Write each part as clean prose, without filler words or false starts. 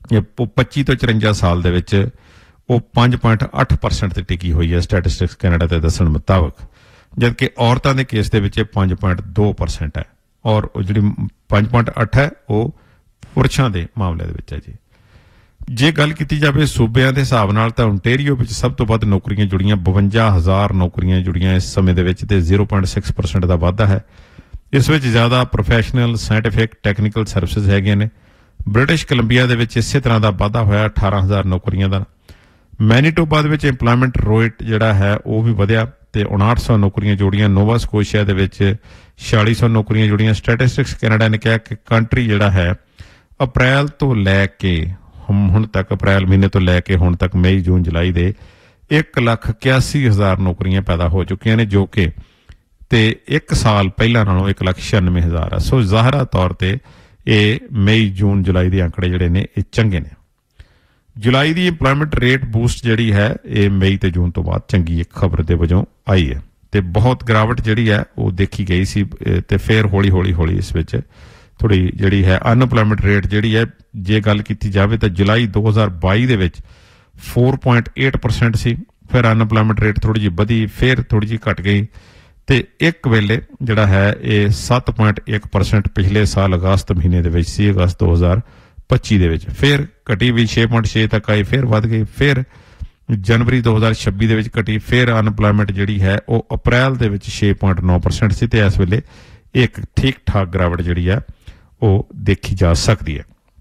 25 ਤੋਂ 54 ਸਾਲ ਦੇ ਵਿੱਚ ਉਹ 5.8% ਤੇ ਟਿਕੀ ਹੋਈ ਹੈ ਸਟੈਟਿਸਟਿਕਸ ਕੈਨੇਡਾ ਦੇ ਦੱਸਣ ਮੁਤਾਬਕ, ਜਦਕਿ ਔਰਤਾਂ ਦੇ ਕੇਸ ਦੇ ਵਿੱਚ 5.2% ਹੈ ਔਰ ਉਹ ਜਿਹੜੀ 5.8 ਹੈ ਉਹ ਪੁਰਸ਼ਾਂ ਦੇ ਮਾਮਲੇ ਦੇ ਵਿੱਚ ਹੈ ਜੀ। ਜੇ ਗੱਲ ਕੀਤੀ ਜਾਵੇ ਸੂਬਿਆਂ ਦੇ ਹਿਸਾਬ ਨਾਲ ਤਾਂ ਓਨਟੇਰੀਓ ਵਿੱਚ ਸਭ ਤੋਂ ਵੱਧ ਨੌਕਰੀਆਂ ਜੁੜੀਆਂ 52,000 ਨੌਕਰੀਆਂ ਜੁੜੀਆਂ ਇਸ ਸਮੇਂ ਦੇ ਵਿੱਚ ਤੇ 0.6% ਦਾ ਵਾਧਾ ਹੈ। ਇਸ ਵਿੱਚ ਜ਼ਿਆਦਾ ਪ੍ਰੋਫੈਸ਼ਨਲ ਸਾਇੰਟੀਫਿਕ ਟੈਕਨੀਕਲ ਸਰਵਿਸਿਜ਼ ਹੈਗੀਆਂ ਨੇ। ਬ੍ਰਿਟਿਸ਼ ਕੋਲੰਬੀਆ ਦੇ ਵਿੱਚ ਇਸੇ ਤਰ੍ਹਾਂ ਦਾ ਵਾਧਾ ਹੋਇਆ 18,000 ਨੌਕਰੀਆਂ ਦਾ। ਮੈਨੀਟੋਬਾ ਦੇ ਵਿੱਚ ਇੰਪਲੋਇਮੈਂਟ ਰੇਟ ਜਿਹੜਾ ਹੈ ਉਹ ਵੀ ਵਧਿਆ ਤੇ 5900 ਨੌਕਰੀਆਂ ਜੁੜੀਆਂ। ਨੋਵਾ ਸਕੋਸ਼ੀਆ ਦੇ ਵਿੱਚ 4600 ਨੌਕਰੀਆਂ ਜੁੜੀਆਂ। ਸਟੈਟਿਸਟਿਕਸ ਕੈਨੇਡਾ ਨੇ ਕਿਹਾ ਕਿ ਕੰਟਰੀ ਜਿਹੜਾ ਹੈ ਅਪ੍ਰੈਲ ਤੋਂ ਲੈ ਕੇ ਹੁਣ ਤੱਕ, ਅਪ੍ਰੈਲ ਮਹੀਨੇ ਤੋਂ ਲੈ ਕੇ ਹੁਣ ਤੱਕ ਮਈ ਜੂਨ ਜੁਲਾਈ ਦੇ 1,81,000 ਨੌਕਰੀਆਂ ਪੈਦਾ ਹੋ ਚੁੱਕੀਆਂ ਨੇ, ਜੋ ਕਿ ਤੇ 1 ਸਾਲ ਪਹਿਲਾਂ ਨਾਲੋਂ 1,96,000 ਆ। ਸੋ ਜ਼ਾਹਰਾ ਤੌਰ ਤੇ ਇਹ ਮਈ ਜੂਨ ਜੁਲਾਈ ਦੇ ਅੰਕੜੇ ਜਿਹੜੇ ਨੇ ਇਹ ਚੰਗੇ ਨੇ। ਜੁਲਾਈ ਦੀ ਇੰਪਲੋਇਮੈਂਟ ਰੇਟ ਬੂਸਟ ਜਿਹੜੀ ਹੈ ਇਹ ਮਈ ਤੇ ਜੂਨ ਤੋਂ ਬਾਅਦ ਚੰਗੀ ਇੱਕ ਖਬਰ ਦੇ ਵਜੋਂ ਆਈ ਹੈ ਤੇ ਬਹੁਤ ਗਿਰਾਵਟ ਜਿਹੜੀ ਹੈ ਉਹ ਦੇਖੀ ਗਈ ਸੀ ਤੇ ਫਿਰ ਹੌਲੀ ਇਸ ਵਿੱਚ ਥੋੜੀ ਜਿਹੜੀ ਹੈ ਅਨਐਮਪਲੋਇਮੈਂਟ ਰੇਟ ਜਿਹੜੀ ਹੈ, ਜੇ ਗੱਲ ਕੀਤੀ ਜਾਵੇ ਤਾਂ ਜੁਲਾਈ 2022 ਦੇ ਵਿੱਚ 4.8% ਸੀ। ਫਿਰ ਅਨਐਮਪਲੋਇਮੈਂਟ ਰੇਟ ਥੋੜੀ ਜਿਹੀ ਵਧੀ, ਫਿਰ ਥੋੜੀ ਜਿਹੀ ਘਟ ਗਈ ਤੇ ਇੱਕ ਵੇਲੇ ਜਿਹੜਾ ਹੈ ਇਹ 7.1% ਪਿਛਲੇ ਸਾਲ ਅਗਸਤ ਮਹੀਨੇ ਦੇ ਵਿੱਚ ਸੀ, ਅਗਸਤ 2025 ਦੇ ਵਿੱਚ। ਫਿਰ ਘਟੀ ਵੀ 6.6 ਤੱਕ ਆਈ, ਫਿਰ ਵੱਧ ਗਈ, ਫਿਰ ਜਨਵਰੀ 2026 ਦੇ ਵਿੱਚ ਘਟੀ, ਫਿਰ ਅਨਐਮਪਲੋਇਮੈਂਟ ਜਿਹੜੀ ਹੈ ਉਹ ਅਪ੍ਰੈਲ ਦੇ ਵਿੱਚ 6.9% ਸੀ ਤੇ ਇਸ ਵੇਲੇ ਇੱਕ ਠੀਕ ਠਾਕ ਗਿਰਾਵਟ ਜਿਹੜੀ ਹੈ ਉਹ ਦੇਖੀ ਜਾ ਸਕਦੀ ਹੈ।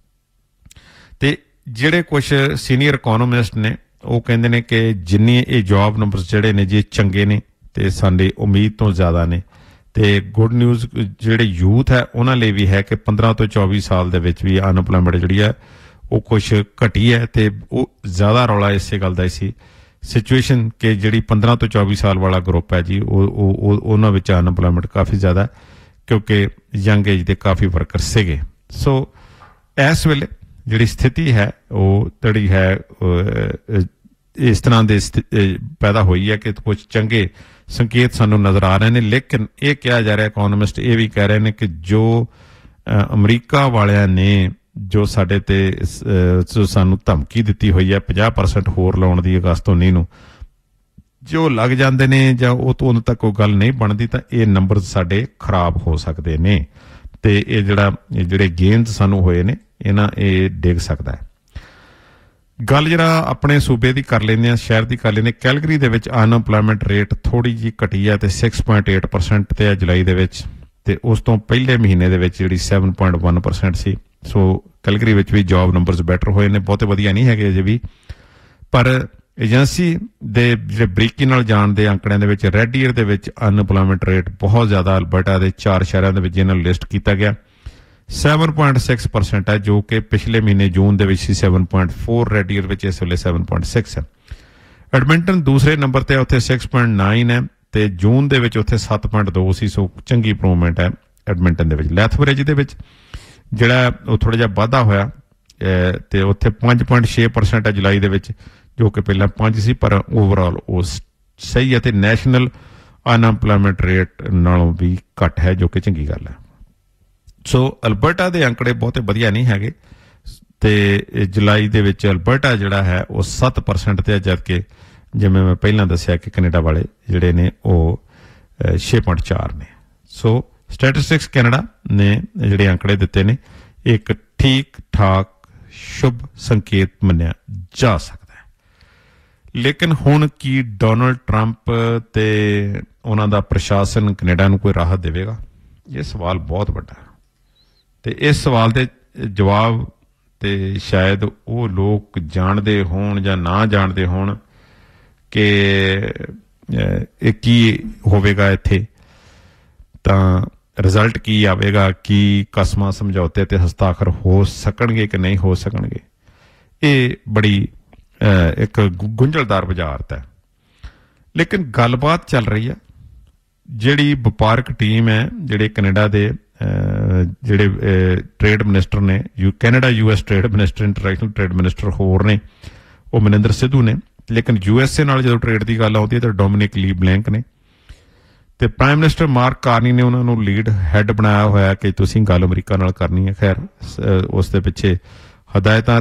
ਤੇ ਜਿਹੜੇ ਕੁਝ ਸੀਨੀਅਰ ਇਕੋਨੋਮਿਸਟ ਨੇ ਉਹ ਕਹਿੰਦੇ ਨੇ ਕਿ ਜਿੰਨੇ ਇਹ ਜੌਬ ਨੰਬਰਸ ਜਿਹੜੇ ਨੇ ਜੀ ਚੰਗੇ ਨੇ ਤੇ ਸਾਡੀ ਉਮੀਦ ਤੋਂ ਜ਼ਿਆਦਾ ਨੇ ਤੇ ਗੁੱਡ ਨਿਊਜ਼ ਜਿਹੜੇ ਯੂਥ ਹੈ ਉਹਨਾਂ ਲਈ ਵੀ ਹੈ ਕਿ 15 ਤੋਂ 24 ਸਾਲ ਦੇ ਵਿੱਚ ਵੀ ਅਨਐਮਪਲੋਇਮੈਂਟ ਜਿਹੜੀ ਹੈ ਉਹ ਕੁਛ ਘਟੀ ਹੈ ਤੇ ਉਹ ਜ਼ਿਆਦਾ ਰੌਲਾ ਇਸੇ ਗੱਲ ਦਾ ਸੀ ਸਿਚੁਏਸ਼ਨ ਕਿ ਜਿਹੜੀ 15 ਤੋਂ 24 ਸਾਲ ਵਾਲਾ ਗਰੁੱਪ ਹੈ ਜੀ ਉਹ ਉਹਨਾਂ ਵਿੱਚ ਅਨਐਮਪਲੋਇਮੈਂਟ ਕਾਫੀ ਜ਼ਿਆਦਾ ਕਿਉਂਕਿ ਯੰਗ ਏਜ ਦੇ ਕਾਫੀ ਵਰਕਰ ਸੀਗੇ। ਸੋ ਇਸ ਵੇਲੇ ਜਿਹੜੀ ਸਥਿਤੀ ਹੈ ਉਹ ਜਿਹੜੀ ਹੈ ਇਸ ਤਰ੍ਹਾਂ ਦੇ ਪੈਦਾ ਹੋਈ ਹੈ ਕਿ ਕੁਝ ਚੰਗੇ ਸੰਕੇਤ ਸਾਨੂੰ ਨਜ਼ਰ ਆ ਰਹੇ ਨੇ, ਲੇਕਿਨ ਇਹ ਕਿਹਾ ਜਾ ਰਿਹਾ, ਇਕੋਨੋਮਿਸਟ ਇਹ ਵੀ ਕਹਿ ਰਹੇ ਨੇ ਕਿ ਜੋ ਅਮਰੀਕਾ ਵਾਲਿਆਂ ਨੇ ਜੋ ਸਾਡੇ ਤੇ ਸਾਨੂੰ ਧਮਕੀ ਦਿੱਤੀ ਹੋਈ ਹੈ 50% ਹੋਰ ਲਾਉਣ ਦੀ ਅਗਸਤ 19 ਨੂੰ, ਜੋ ਲੱਗ ਜਾਂਦੇ ਨੇ ਜਾਂ ਉਹ ਤੋਂ ਉਦੋਂ ਤੱਕ ਕੋਈ ਗੱਲ ਨਹੀਂ ਬਣਦੀ ਤਾਂ ਇਹ ਨੰਬਰ ਸਾਡੇ ਖਰਾਬ ਹੋ ਸਕਦੇ ਨੇ ਤੇ ਇਹ ਜਿਹੜੇ ਗੇਨਸ ਸਾਨੂੰ ਹੋਏ ਨੇ ਇਹਨਾਂ ਇਹ ਡਿੱਗ ਸਕਦਾ ਹੈ। ਗੱਲ ਜਿਹੜਾ ਆਪਣੇ ਸੂਬੇ ਦੀ ਕਰ ਲੈਂਦੇ ਆ, ਸ਼ਹਿਰ ਦੀ ਕਰ ਲੈਂਦੇ। ਕੈਲਗਰੀ ਦੇ ਵਿੱਚ ਅਨਐਮਪਲੋਇਮੈਂਟ ਰੇਟ ਥੋੜੀ ਜਿਹੀ ਘਟੀ ਹੈ ਤੇ 6.8% ਤੇ ਹੈ ਜੁਲਾਈ ਦੇ ਵਿੱਚ ਤੇ ਉਸ ਤੋਂ ਪਹਿਲੇ ਮਹੀਨੇ ਦੇ ਵਿੱਚ ਜਿਹੜੀ 7.1% ਸੀ। ਸੋ ਕੈਲਗਰੀ ਵਿੱਚ ਵੀ ਜੌਬ ਨੰਬਰਸ ਬੈਟਰ ਹੋਏ ਨੇ, ਬਹੁਤੇ ਵਧੀਆ ਨਹੀਂ ਹੈਗੇ ਅਜੇ ਵੀ, ਪਰ ਏਜੰਸੀ ਦੇ ਜਿਹੜੇ ਬਰੀਕੀ ਨਾਲ ਜਾਣਦੇ ਅੰਕੜਿਆਂ ਦੇ ਵਿੱਚ ਰੈੱਡ ਈਅਰ ਦੇ ਵਿੱਚ ਅਨਐਮਪਲੋਇਮੈਂਟ ਰੇਟ ਬਹੁਤ ਜ਼ਿਆਦਾ ਅਲਬਰਟਾ ਦੇ 4 ਸ਼ਹਿਰਾਂ ਦੇ ਵਿੱਚ ਇਹਨਾਂ ਨੂੰ ਲਿਸਟ ਕੀਤਾ ਗਿਆ 7.6% ਹੈ, ਜੋ ਕਿ ਪਿਛਲੇ ਮਹੀਨੇ ਜੂਨ ਦੇ ਵਿੱਚ ਸੀ 7.4, ਰੈੱਡ ਈਅਰ ਵਿੱਚ ਇਸ ਵੇਲੇ 7.6 ਹੈ। ਐਡਮਿੰਟਨ ਦੂਸਰੇ ਨੰਬਰ ਤੇ ਉੱਥੇ 6.9 ਹੈ ਤੇ ਜੂਨ ਦੇ ਵਿੱਚ ਉੱਥੇ 7.2 ਸੀ। ਸੋ ਚੰਗੀ ਇੰਪਰੂਵਮੈਂਟ ਹੈ ਐਡਮਿੰਟਨ ਦੇ ਵਿੱਚ। ਲੈਥਬਰਿਜ ਦੇ ਵਿੱਚ ਜਿਹੜਾ ਉਹ ਥੋੜਾ ਜਿਹਾ ਵਾਧਾ ਹੋਇਆ ਤੇ ਉੱਥੇ 5.6% ਹੈ ਜੁਲਾਈ ਦੇ ਵਿੱਚ, ਜੋ ਕਿ ਪਹਿਲਾਂ 5 ਸੀ, ਪਰ ਓਵਰਆਲ ਉਹ ਸਹੀ ਹੈ ਤੇ ਨੈਸ਼ਨਲ ਅਨਐਮਪਲੋਇਮੈਂਟ ਰੇਟ ਨਾਲੋਂ ਵੀ ਘੱਟ ਹੈ, ਜੋ ਕਿ ਚੰਗੀ ਗੱਲ ਹੈ। ਸੋ ਅਲਬਰਟਾ ਦੇ ਅੰਕੜੇ ਬਹੁਤੇ ਵਧੀਆ ਨਹੀਂ ਹੈਗੇ ਤੇ ਜੁਲਾਈ ਦੇ ਵਿੱਚ ਅਲਬਰਟਾ ਜਿਹੜਾ ਹੈ ਉਹ 7% ਤੇ ਹੈ, ਜਦਕਿ ਜਿਵੇਂ ਮੈਂ ਪਹਿਲਾਂ ਦੱਸਿਆ ਕਿ ਕੈਨੇਡਾ ਵਾਲੇ ਜਿਹੜੇ ਨੇ ਉਹ 6.4 ਨੇ। ਸੋ ਸਟੈਟਿਸਟਿਕਸ ਕੈਨੇਡਾ ਨੇ ਜਿਹੜੇ ਅੰਕੜੇ ਦਿੱਤੇ ਨੇ ਇੱਕ ਠੀਕ ਠਾਕ ਸ਼ੁਭ ਸੰਕੇਤ ਮੰਨਿਆ ਜਾ ਸਕਦਾ ਹੈ। ਲੇਕਿਨ ਹੁਣ ਕੀ ਡੋਨਲਡ ਟਰੰਪ ਤੇ ਉਹਨਾਂ ਦਾ ਪ੍ਰਸ਼ਾਸਨ ਕੈਨੇਡਾ ਨੂੰ ਕੋਈ ਰਾਹਤ ਦੇਵੇਗਾ? ਇਹ ਸਵਾਲ ਬਹੁਤ ਵੱਡਾ ਹੈ ਤੇ ਇਸ ਸਵਾਲ ਦੇ ਜਵਾਬ ਤੇ ਸ਼ਾਇਦ ਉਹ ਲੋਕ ਜਾਣਦੇ ਹੋਣ ਜਾਂ ਨਾ ਜਾਣਦੇ ਹੋਣ ਕਿ ਇਹ ਕੀ ਹੋਵੇਗਾ ਇੱਥੇ, ਤਾਂ ਰਿਜ਼ਲਟ ਕੀ ਆਵੇਗਾ, ਕੀ ਕਸਮਾਂ ਸਮਝੌਤੇ ਤੇ ਹਸਤਾਖਰ ਹੋ ਸਕਣਗੇ ਕਿ ਨਹੀਂ ਹੋ ਸਕਣਗੇ, ਇਹ ਬੜੀ ਇੱਕ ਗੁੰਝਲਦਾਰ ਵਜ਼ਾਰਤ ਹੈ। ਲੇਕਿਨ ਗੱਲਬਾਤ ਚੱਲ ਰਹੀ ਹੈ। ਜਿਹੜੀ ਵਪਾਰਕ ਟੀਮ ਹੈ, ਜਿਹੜੇ ਕੈਨੇਡਾ ਦੇ ਜਿਹੜੇ ਟ੍ਰੇਡ ਮਿਨਿਸਟਰ ਨੇ, Canada US trade minister, international trade minister ਹੋਰ ਨੇ, ਉਹ ਮਨਿੰਦਰ ਸਿੱਧੂ ਨੇ। ਲੇਕਿਨ USA ਨਾਲ ਜਦੋਂ ਟ੍ਰੇਡ ਦੀ ਗੱਲ ਆਉਂਦੀ ਹੈ ਤਾਂ ਡੋਮਿਨਿਕ ਲੀ ਬਲੈਂਕ ਨੇ ਤੇ ਪ੍ਰਾਈਮ ਮਿਨਿਸਟਰ ਮਾਰਕ ਕਾਰਨੀ ਨੇ ਉਹਨਾਂ ਨੂੰ ਲੀਡ ਹੈਡ ਬਣਾਇਆ ਹੋਇਆ ਕਿ ਤੁਸੀਂ ਗੱਲ ਅਮਰੀਕਾ ਨਾਲ ਕਰਨੀ ਹੈ। ਖੈਰ ਉਸ ਦੇ ਪਿੱਛੇ ਹਦਾਇਤਾਂ